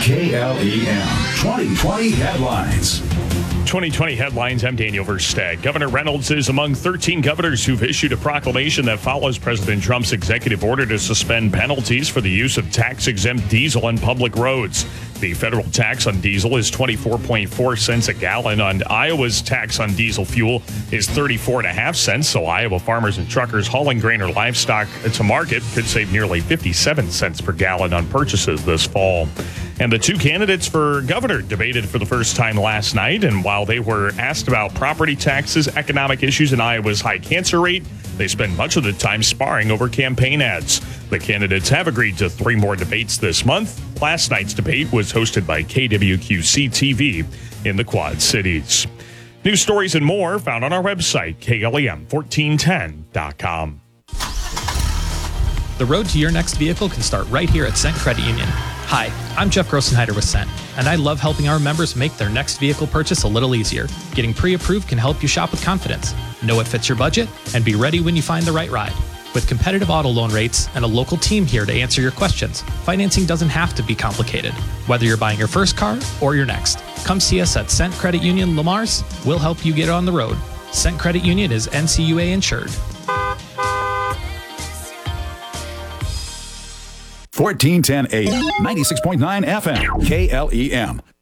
KLEM 2020 headlines. 2020 headlines. I'm Daniel Versteg. Governor Reynolds is among 13 governors who've issued a proclamation that follows President Trump's executive order to suspend penalties for the use of tax-exempt diesel on public roads. The federal tax on diesel is 24.4 cents a gallon. On Iowa's tax on diesel fuel is 34.5 cents. So Iowa farmers and truckers hauling grain or livestock to market could save nearly 57 cents per gallon on purchases this fall. And the two candidates for governor debated for the first time last night. And while they were asked about property taxes, economic issues, and Iowa's high cancer rate, they spend much of the time sparring over campaign ads. The candidates have agreed to 3 more debates this month. Last night's debate was hosted by KWQC-TV in the Quad Cities. News stories and more found on our website, KLEM1410.com. The road to your next vehicle can start right here at Cent Credit Union. Hi, I'm Jeff Grossenheider with Cent, and I love helping our members make their next vehicle purchase a little easier. Getting pre-approved can help you shop with confidence, know it fits your budget, and be ready when you find the right ride. With competitive auto loan rates and a local team here to answer your questions, financing doesn't have to be complicated. Whether you're buying your first car or your next, come see us at Cent Credit Union Lamar's. We'll help you get on the road. Cent Credit Union is NCUA insured. 1410 AM, 96.9 FM, KLEM.